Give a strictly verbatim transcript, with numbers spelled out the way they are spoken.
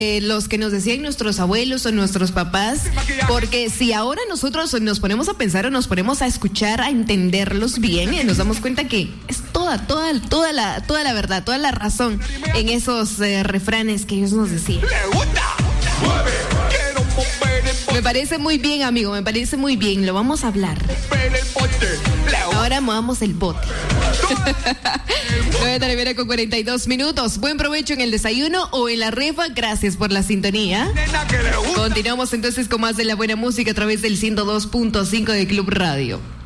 Eh, los que nos decían nuestros abuelos o nuestros papás, porque si ahora nosotros nos ponemos a pensar o nos ponemos a escuchar, a entenderlos bien, eh, nos damos cuenta que es toda, toda, toda la, toda la verdad, toda la razón en esos eh, refranes que ellos nos decían. Me parece muy bien, amigo, me parece muy bien, lo vamos a hablar. Ahora movamos el bote. nueve de la con cuarenta y dos minutos. Buen provecho en el desayuno o en la rifa. Gracias por la sintonía. Continuamos entonces con más de la buena música a través del ciento dos punto cinco de Club Radio.